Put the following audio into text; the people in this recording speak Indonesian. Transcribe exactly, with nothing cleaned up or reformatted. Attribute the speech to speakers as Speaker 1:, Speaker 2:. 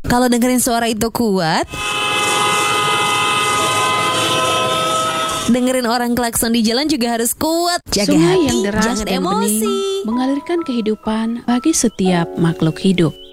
Speaker 1: Kalau dengerin suara itu kuat, dengerin orang klakson di jalan juga harus kuat. Jaga
Speaker 2: Sungai
Speaker 1: hati,
Speaker 2: yang deras
Speaker 1: jangan
Speaker 2: dan
Speaker 1: emosi.
Speaker 2: bening mengalirkan kehidupan bagi setiap makhluk hidup.